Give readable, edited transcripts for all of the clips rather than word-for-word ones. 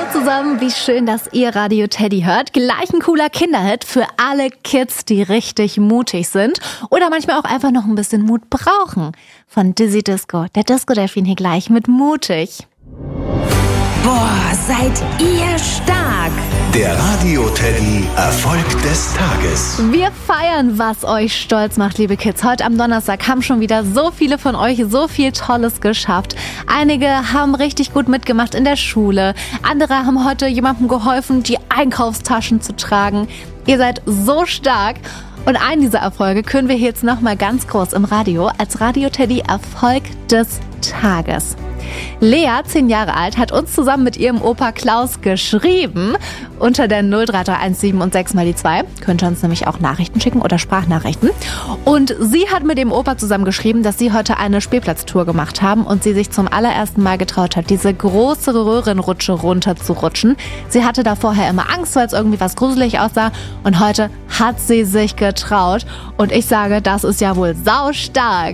Zusammen, wie schön, dass ihr Radio Teddy hört. Gleich ein cooler Kinderhit für alle Kids, die richtig mutig sind oder manchmal auch einfach noch ein bisschen Mut brauchen. Von Dizzy Disco, der Disco-Delfin hier gleich mit Mutig. Boah, seid ihr stark! Der Radio Teddy Erfolg des Tages. Wir feiern, was euch stolz macht, liebe Kids. Heute am Donnerstag haben schon wieder so viele von euch so viel Tolles geschafft. Einige haben richtig gut mitgemacht in der Schule. Andere haben heute jemandem geholfen, die Einkaufstaschen zu tragen. Ihr seid so stark. Und einen dieser Erfolge können wir jetzt nochmal ganz groß im Radio als Radio Teddy Erfolg des Tages. Lea, 10 Jahre alt, hat uns zusammen mit ihrem Opa Klaus geschrieben unter der 03317 und 6 mal die 2. Könnt ihr uns nämlich auch Nachrichten schicken oder Sprachnachrichten. Und sie hat mit dem Opa zusammen geschrieben, dass sie heute eine Spielplatztour gemacht haben und sie sich zum allerersten Mal getraut hat, diese große Röhrenrutsche runterzurutschen. Sie hatte da vorher immer Angst, weil es irgendwie was gruselig aussah und heute hat sie sich getraut. Und ich sage, das ist ja wohl saustark.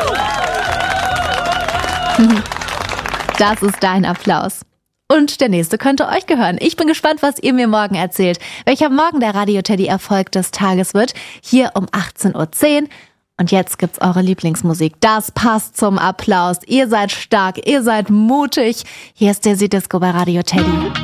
Das ist dein Applaus. Und der nächste könnte euch gehören. Ich bin gespannt, was ihr mir morgen erzählt. Welcher morgen der Radio Teddy Erfolg des Tages wird. Hier um 18:10 Uhr. Und jetzt gibt's eure Lieblingsmusik. Das passt zum Applaus. Ihr seid stark, ihr seid mutig. Hier ist Dizzy Disco bei Radio Teddy.